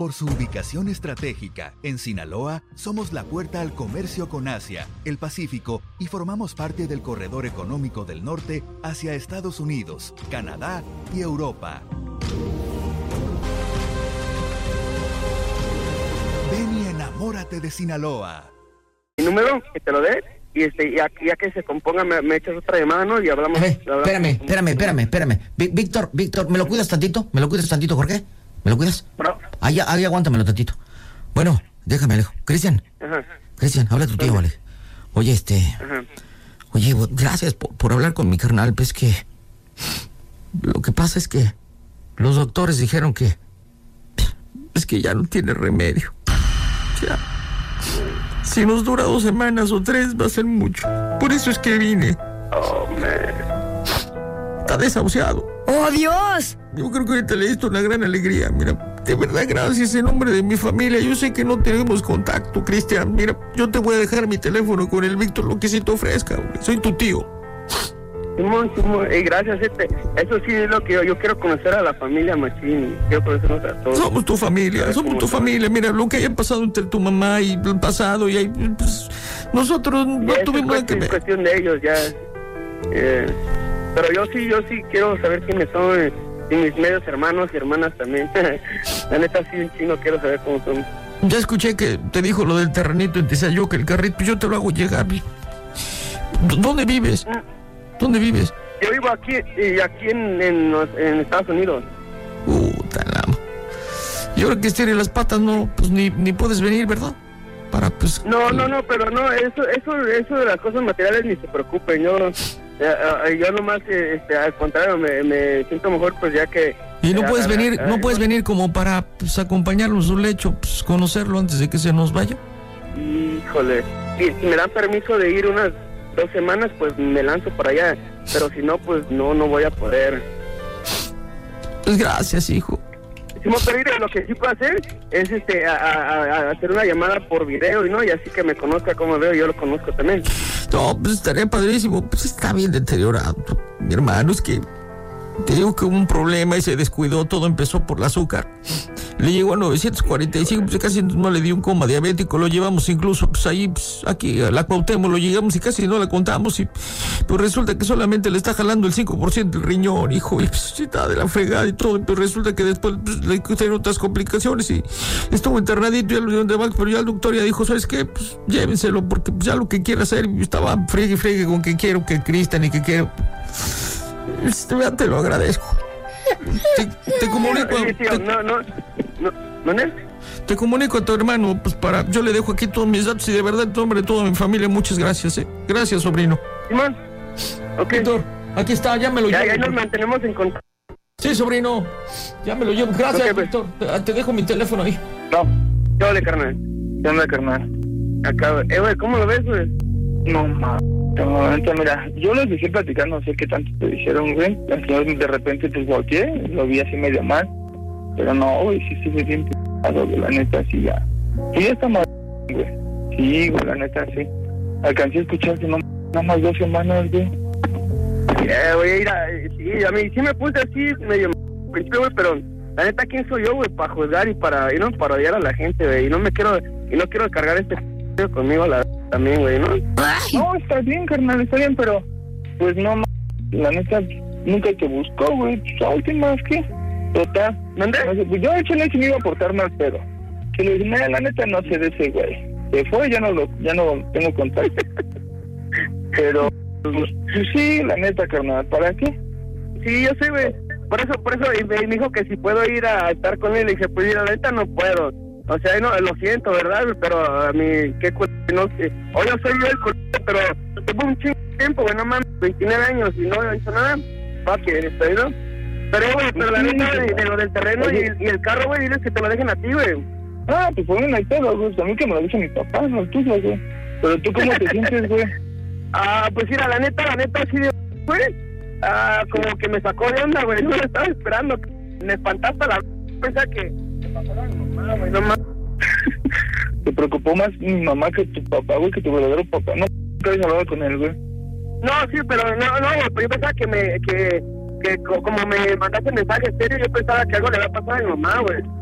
Por su ubicación estratégica, en Sinaloa, somos la puerta al comercio con Asia, el Pacífico y formamos parte del corredor económico del norte hacia Estados Unidos, Canadá y Europa. Ven y enamórate de Sinaloa. Mi número, que te lo dé, y ya que se componga me echas otra llamada, ¿no? Y hablamos. Espérame. Víctor, ¿me lo cuidas tantito? Jorge? ¿Me lo cuidas? Bro. Ahí aguántamelo tantito. Bueno, déjame, Alejo. Cristian. Ajá. Cristian, habla tu tío, Alejo. Oye, Ajá. Oye, gracias por hablar con mi carnal. Pues que lo que pasa es que los doctores dijeron que es que ya no tiene remedio. Ya. Si nos dura 2 semanas o 3 va a ser mucho. Por eso es que vine. Oh, man. Está desahuciado. ¡Oh, Dios! Yo creo que ahorita le he visto una gran alegría. Mira, de verdad, gracias en nombre de mi familia. Yo sé que no tenemos contacto, Cristian. Mira, yo te voy a dejar mi teléfono con el Víctor, lo que se te ofrezca. Soy tu tío. Simón, gracias. Eso sí es lo que yo quiero conocer a la familia Machín. Quiero conocernos a todos. Somos tu familia. Mira, lo que haya pasado entre tu mamá y el pasado, y ahí, pues, nosotros no tuvimos nada que ver. Es cuestión de ellos, ya. Pero yo sí quiero saber quiénes son, y mis medios hermanos y hermanas también. La neta, sí, un chingo quiero saber cómo son. Ya escuché que te dijo lo del terrenito en Tizayoca, el carrito, pues yo te lo hago llegar. ¿Dónde vives? ¿Dónde vives? Yo vivo aquí en Estados Unidos. Talamo. Y ahora que estiré las patas, no, pues ni puedes venir, ¿verdad? Para, pues... No, pero no, eso de las cosas materiales ni se preocupen. Yo nomás, al contrario, me siento mejor, pues ya que... Y no puedes venir como para, pues, acompañarnos a un lecho, pues, conocerlo antes de que se nos vaya. Híjole, si me dan permiso de ir unas 2 semanas, pues me lanzo para allá, pero si no, pues no voy a poder. Pues gracias, hijo. Pero lo que sí puedo hacer es a hacer una llamada por video, ¿no? Y así que me conozca como veo, yo lo conozco también. No, pues estaría padrísimo. Pues está bien deteriorado, mi hermano. Es que te digo que hubo un problema y se descuidó. Todo empezó por el azúcar. Le llegó a 945, pues casi no le dio un coma diabético. Lo llevamos incluso, pues ahí, pues, aquí a la Cuauhtémoc, lo llegamos y casi no la contamos. Y pues resulta que solamente le está jalando el 5% del riñón, hijo. Y pues está de la fregada y todo. Pero resulta que después, pues, le tienen otras complicaciones y estuvo internadito. Ya lo dieron de baja, pero ya el doctor ya dijo, ¿sabes qué? Pues llévenselo, porque pues, ya lo que quiera hacer. Y estaba friegue con que quiero que Cristian y que quiero. Te lo agradezco. Te comunico. ¿No? Te comunico a tu hermano, pues yo le dejo aquí todos mis datos y de verdad, en nombre de toda mi familia, muchas gracias, Gracias, sobrino. Simón. Ok. Víctor, aquí está, ya me lo llevo. Ya nos mantenemos en contacto. Sí, sobrino, ya me lo llevo. Gracias, okay, Víctor. Te dejo mi teléfono ahí. No, yo de carnal. Acá, güey, ¿cómo lo ves, güey? No, mira, yo les dejé platicando, no sé qué tanto te dijeron, güey. De repente, pues, volteé, lo vi así medio mal. Pero no, güey, sí estuve bien p***ado, la neta, sí ya. Sí, ya está mal, güey. Sí, güey, la neta, sí. Alcancé a escuchar que nada más 2 semanas, güey. Voy a ir sí, a mí sí me puse así, medio principio, güey, pero la neta, ¿quién soy yo, güey, para juzgar y para odiar a la gente, güey? Y no quiero cargar este conmigo también, güey, ¿no? No, está bien, carnal, está bien, pero pues no, la neta, nunca te buscó, güey. La última vez, ¿qué? Total, ¿dónde? No sé, pues yo de hecho no me iba a portar mal, pero que le dije, la neta no sé de ese güey. Se fue, ya no tengo contacto. Pero pues sí, la neta, carnal, ¿para qué? Sí, yo sé, güey. Por eso, y me dijo que si puedo ir a estar con él, le dije, pues la neta no puedo. O sea, no, lo siento, ¿verdad? Pero a mí, qué no sé. O yo soy yo el pero tengo un chingo de tiempo, güey, no mames, 29 años y no he hecho nada. Fuck it, ¿está no? Pero la neta, de lo del terreno y el carro, güey, diles que te lo dejen a ti, güey. Pues fue una historia, güey. A mí que me lo dice mi papá, no tú, güey. Pero tú, ¿cómo te sientes, güey? Pues mira, la neta, así de, güey. Como que me sacó de onda, güey. No lo estaba esperando. Me espantaste la pensaba que me pasó a mi mamá, güey. No más. ¿Te preocupó más mi mamá que tu papá, güey, que tu verdadero papá? No, ¿qué habías hablado con él, güey? No, sí, pero yo pensaba que como me mandaste mensaje serio, yo pensaba que algo le había pasado a mi mamá, güey.